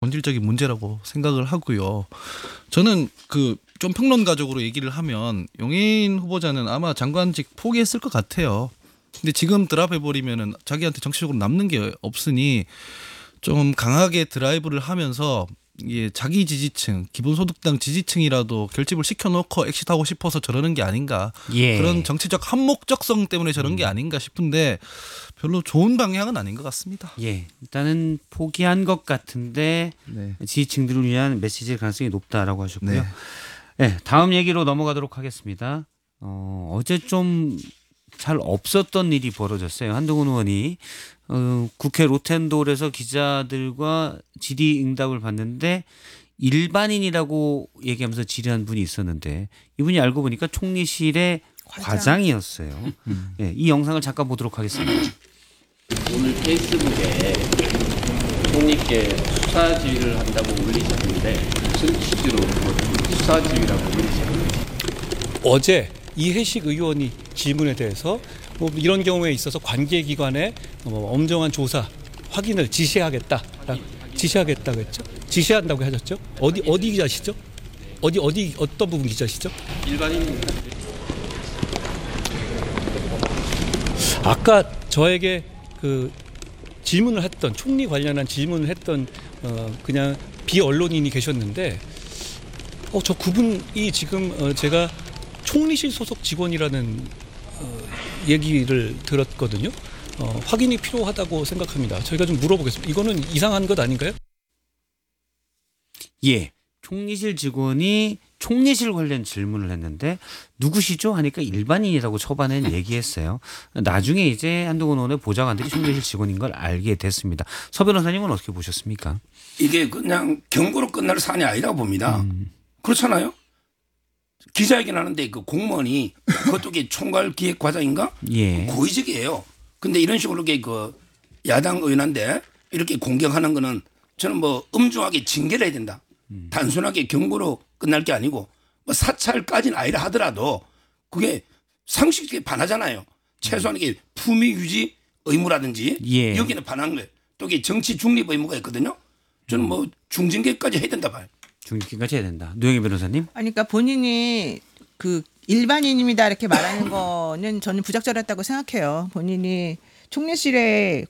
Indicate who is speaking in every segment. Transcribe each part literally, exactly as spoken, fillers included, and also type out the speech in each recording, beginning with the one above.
Speaker 1: 본질적인 문제라고 생각을 하고요. 저는 그 좀 평론가적으로 얘기를 하면 용해인 후보자는 아마 장관직 포기했을 것 같아요. 근데 지금 드랍해버리면은 자기한테 정치적으로 남는 게 없으니 좀 강하게 드라이브를 하면서 이게 자기 지지층, 기본소득당 지지층이라도 결집을 시켜놓고 엑시트하고 싶어서 저러는 게 아닌가.
Speaker 2: 예.
Speaker 1: 그런 정치적 한목적성 때문에 저런 게 아닌가 싶은데 별로 좋은 방향은 아닌 것 같습니다.
Speaker 2: 예, 일단은 포기한 것 같은데
Speaker 1: 네.
Speaker 2: 지지층들을 위한 메시지의 가능성이 높다라고 하셨고요.
Speaker 1: 네.
Speaker 2: 네, 다음 얘기로 넘어가도록 하겠습니다. 어, 어제 좀 잘 없었던 일이 벌어졌어요. 한동훈 의원이 어, 국회 로텐도홀에서 기자들과 질의응답을 받는데 일반인이라고 얘기하면서 질의한 분이 있었는데 이분이 알고 보니까 총리실의
Speaker 3: 과장.
Speaker 2: 과장이었어요. 음. 네, 이 영상을 잠깐 보도록 하겠습니다.
Speaker 4: 오늘 페이스북에 총리께 수사 지휘를 한다고 올리셨는데 무슨 취지로 수사 지휘라고 올리셨는지.
Speaker 5: 어제 이해식 의원이 질문에 대해서 뭐 이런 경우에 있어서 관계기관에 뭐 엄정한 조사 확인을 지시하겠다, 지시하겠다고 했죠. 지시한다고 하셨죠. 어디 어디 기자시죠? 어디 어디 어떤 부분 기자시죠?
Speaker 4: 일반인.
Speaker 5: 아까 저에게 그 질문을 했던 총리 관련한 질문을 했던 어 그냥 비언론인이 계셨는데 어 저 그분이 지금 어 제가 총리실 소속 직원이라는 어 얘기를 들었거든요. 어 확인이 필요하다고 생각합니다. 저희가 좀 물어보겠습니다. 이거는 이상한 것 아닌가요?
Speaker 2: 예, 총리실 직원이 총리실 관련 질문을 했는데 누구시죠? 하니까 일반인이라고 초반엔 얘기했어요. 나중에 이제 한동훈 의원의 보좌관들이 총리실 직원인 걸 알게 됐습니다. 서 변호사님은 어떻게 보셨습니까?
Speaker 6: 이게 그냥 경고로 끝날 사안이 아니라고 봅니다. 음. 그렇잖아요. 기자회견 하는데 그 공무원이 그쪽에 총괄기획과장인가?
Speaker 2: 예.
Speaker 6: 고의적이에요. 근데 이런 식으로 그 야당 의원한테 이렇게 공격하는 거는 저는 뭐 엄중하게 징계를 해야 된다. 음. 단순하게 경고로 끝날 게 아니고 뭐 사찰까지는 아니라 하더라도 그게 상식에 반하잖아요. 최소한 이게 품위 유지 의무라든지
Speaker 2: 예.
Speaker 6: 여기는 반한 거예요. 또 이게 정치 중립 의무가 있거든요. 저는 뭐 중징계까지 해야 된다 봐요.
Speaker 2: 중징계까지 해야 된다. 노영희 변호사님.
Speaker 3: 아니, 그러니까 본인이 그 일반인입니다 이렇게 말하는 거는 저는 부적절했다고 생각해요. 본인이 총리실에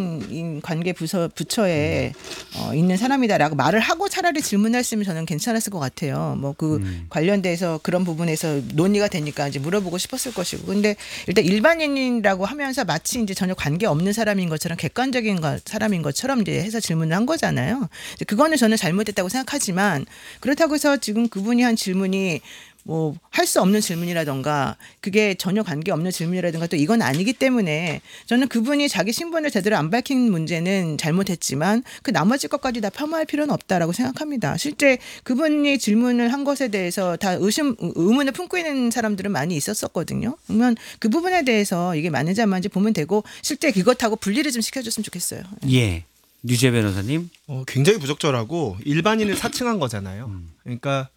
Speaker 3: 관련 관계 부서 부처에 어, 있는 사람이다라고 말을 하고 차라리 질문했으면 저는 괜찮았을 것 같아요. 뭐 그 음. 관련돼서 그런 부분에서 논의가 되니까 이제 물어보고 싶었을 것이고, 근데 일단 일반인이라고 하면서 마치 이제 전혀 관계 없는 사람인 것처럼 객관적인 거, 사람인 것처럼 이제 해서 질문을 한 거잖아요. 그거는 저는 잘못됐다고 생각하지만 그렇다고 해서 지금 그분이 한 질문이 뭐 할 수 없는 질문이라던가 그게 전혀 관계없는 질문이라든가 또 이건 아니기 때문에 저는 그분이 자기 신분을 제대로 안 밝힌 문제는 잘못했지만 그 나머지 것까지 다 폄하할 필요는 없다라고 생각합니다. 실제 그분이 질문을 한 것에 대해서 다 의심, 의문을 품고 있는 사람들은 많이 있었었거든요. 그러면 그 부분에 대해서 이게 맞는지 안 맞는지 보면 되고 실제 그것하고 분리를 좀 시켜줬으면 좋겠어요.
Speaker 2: 예. 류재 변호사님.
Speaker 7: 어, 굉장히 부적절하고 일반인을 사칭한 거잖아요. 음. 그러니까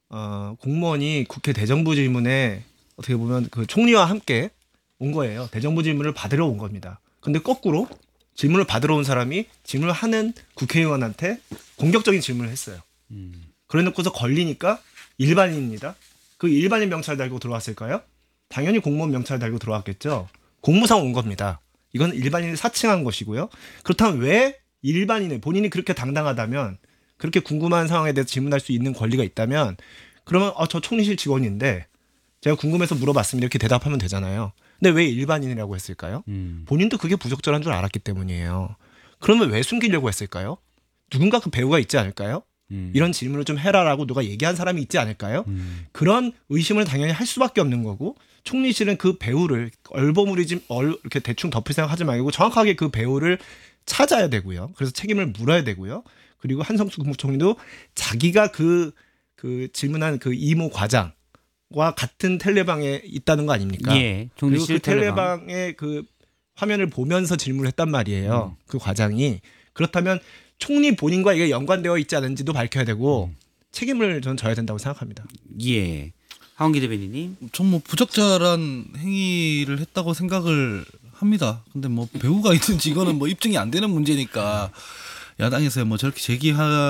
Speaker 7: 어, 공무원이 국회 대정부 질문에 어떻게 보면 그 총리와 함께 온 거예요. 대정부 질문을 받으러 온 겁니다. 근데 거꾸로 질문을 받으러 온 사람이 질문을 하는 국회의원한테 공격적인 질문을 했어요. 음. 그래 놓고서 걸리니까 일반인입니다. 그 일반인 명찰 달고 들어왔을까요? 당연히 공무원 명찰 달고 들어왔겠죠. 공무상 온 겁니다. 이건 일반인을 사칭한 것이고요. 그렇다면 왜 일반인을 본인이 그렇게 당당하다면 그렇게 궁금한 상황에 대해서 질문할 수 있는 권리가 있다면 그러면 어, 저 총리실 직원인데 제가 궁금해서 물어봤습니다. 이렇게 대답하면 되잖아요. 근데 왜 일반인이라고 했을까요? 음. 본인도 그게 부적절한 줄 알았기 때문이에요. 그러면 왜 숨기려고 했을까요? 누군가 그 배우가 있지 않을까요? 음. 이런 질문을 좀 해라라고 누가 얘기한 사람이 있지 않을까요? 음. 그런 의심을 당연히 할 수밖에 없는 거고 총리실은 그 배우를 얼버무리지 얼, 이렇게 대충 덮을 생각하지 말고 정확하게 그 배우를 찾아야 되고요. 그래서 책임을 물어야 되고요. 그리고 한성수 국무총리도 자기가 그, 그 질문한 그 이모 과장과 같은 텔레방에 있다는 거 아닙니까?
Speaker 2: 예,
Speaker 7: 그리고 그 텔레방. 텔레방의 그 화면을 보면서 질문을 했단 말이에요. 음. 그 과장이. 그렇다면 총리 본인과 이게 연관되어 있지 않은지도 밝혀야 되고 음. 책임을 전 져야 된다고 생각합니다.
Speaker 2: 예. 하원기 대변인님.
Speaker 1: 전 뭐 부적절한 행위를 했다고 생각을 합니다. 근데 뭐 배우가 있든지 이거는 뭐 입증이 안 되는 문제니까 야당에서 뭐 저렇게 제기할